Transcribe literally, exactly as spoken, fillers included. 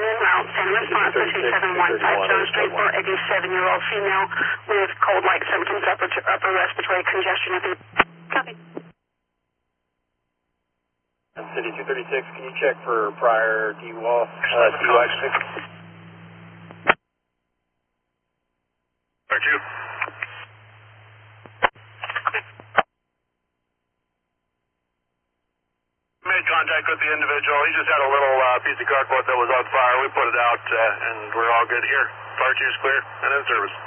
en route. Send response to two seven one five John Street for a eighty-seven-year-old female with cold-like symptoms, upper, upper respiratory congestion. Copy. City two thirty-six, can you check for prior D W A L, uh, D U I six? R two. Made contact with the individual. He just had a little uh, piece of cardboard that was on fire. We put it out, uh, and we're all good here. Fire two is clear and in service.